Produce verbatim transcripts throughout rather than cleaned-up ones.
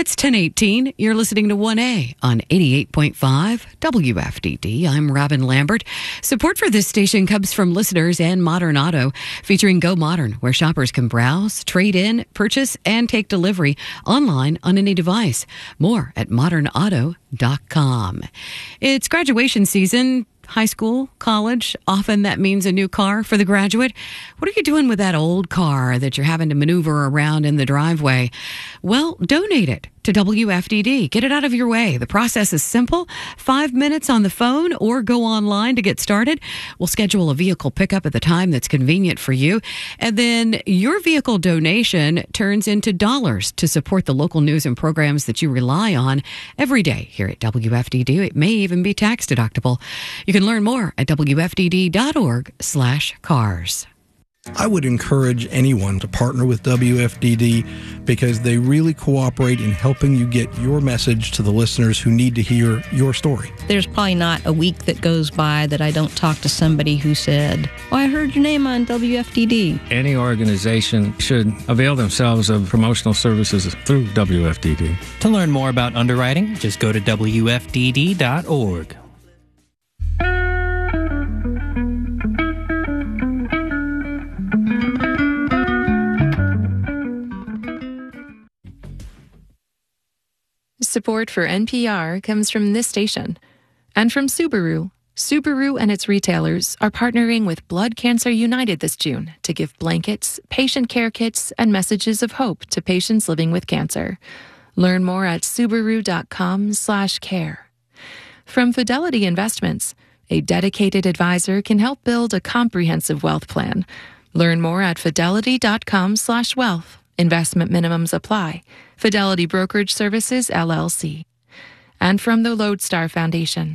It's ten eighteen. You're listening to one A on eighty-eight point five W F D D. I'm Robin Lambert. Support for this station comes from listeners and Modern Auto, featuring Go Modern, where shoppers can browse, trade in, purchase, and take delivery online on any device. More at modern auto dot com. It's graduation season. High school, college, often that means a new car for the graduate. What are you doing with that old car that you're having to maneuver around in the driveway? Well, donate it to W F D D. Get it out of your way. The process is simple. Five minutes on the phone or go online to get started. We'll schedule a vehicle pickup at the time that's convenient for you. And then your vehicle donation turns into dollars to support the local news and programs that you rely on every day here at W F D D. It may even be tax deductible. You can learn more at W F D D dot org slash cars. I would encourage anyone to partner with W F D D because they really cooperate in helping you get your message to the listeners who need to hear your story. There's probably not a week that goes by that I don't talk to somebody who said, "Oh, I heard your name on W F D D." Any organization should avail themselves of promotional services through W F D D. To learn more about underwriting, just go to W F D D dot org. Support for N P R comes from this station and from Subaru. Subaru and its retailers are partnering with Blood Cancer United this June to give blankets, patient care kits, and messages of hope to patients living with cancer. Learn more at subaru dot com slash care. From Fidelity Investments, a dedicated advisor can help build a comprehensive wealth plan. Learn more at fidelity dot com slash wealth. Investment minimums apply. Fidelity Brokerage Services, L L C. And from the Lodestar Foundation.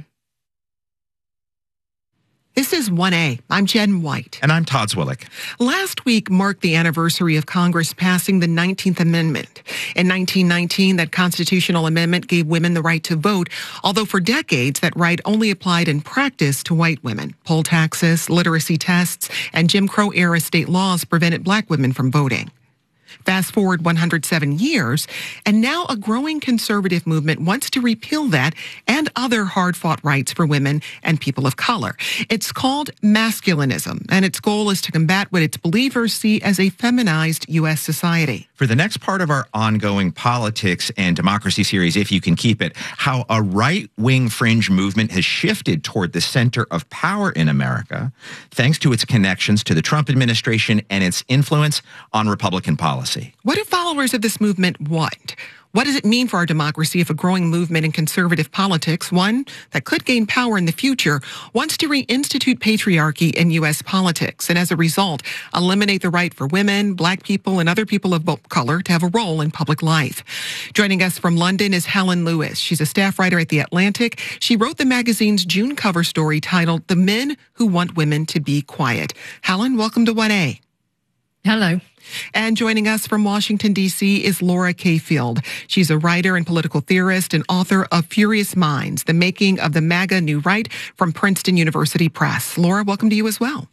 This is one A. I'm Jen White. And I'm Todd Zwillick. Last week marked the anniversary of Congress passing the nineteenth Amendment. In nineteen nineteen, that constitutional amendment gave women the right to vote, although for decades that right only applied in practice to white women. Poll taxes, literacy tests, and Jim Crow-era state laws prevented black women from voting. Fast forward one hundred seven years, and now a growing conservative movement wants to repeal that and other hard-fought rights for women and people of color. It's called masculinism, and its goal is to combat what its believers see as a feminized U S society. For the next part of our ongoing politics and democracy series, if you can keep it, how a right-wing fringe movement has shifted toward the center of power in America, thanks to its connections to the Trump administration and its influence on Republican policy. What do followers of this movement want? What does it mean for our democracy if a growing movement in conservative politics, one that could gain power in the future, wants to reinstitute patriarchy in U S politics and as a result, eliminate the right for women, black people, and other people of color to have a role in public life? Joining us from London is Helen Lewis. She's a staff writer at The Atlantic. She wrote the magazine's June cover story titled "The Men Who Want Women to Be Quiet." Helen, welcome to one A. Hello. And joining us from Washington, D C is Laura Kayfield. She's a writer and political theorist and author of Furious Minds, The Making of the MAGA New Right from Princeton University Press. Laura, welcome to you as well.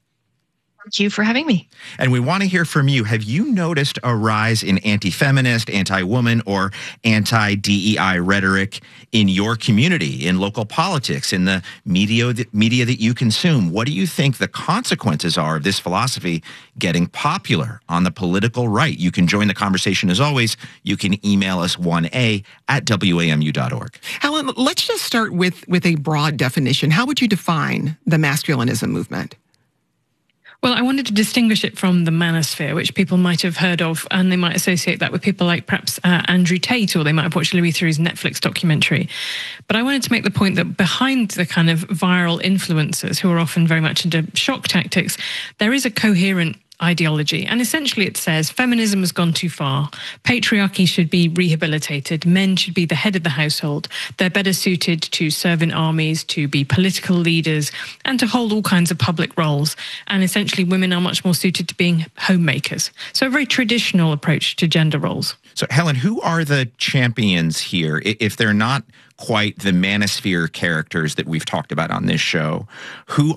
Thank you for having me. And we want to hear from you. Have you noticed a rise in anti-feminist, anti-woman, or anti-D E I rhetoric in your community, in local politics, in the media, the media that you consume? What do you think the consequences are of this philosophy getting popular on the political right? You can join the conversation as always. You can email us one A at W A M U dot org. Helen, let's just start with, with a broad definition. How would you define the masculinism movement? Well, I wanted to distinguish it from the manosphere, which people might have heard of, and they might associate that with people like perhaps uh, Andrew Tate, or they might have watched Louis Theroux's Netflix documentary. But I wanted to make the point that behind the kind of viral influencers, who are often very much into shock tactics, there is a coherent ideology. And essentially it says feminism has gone too far. Patriarchy should be rehabilitated. Men should be the head of the household. They're better suited to serve in armies, to be political leaders, and to hold all kinds of public roles. And essentially women are much more suited to being homemakers. So a very traditional approach to gender roles. So Helen, who are the champions here? If they're not quite the manosphere characters that we've talked about on this show, who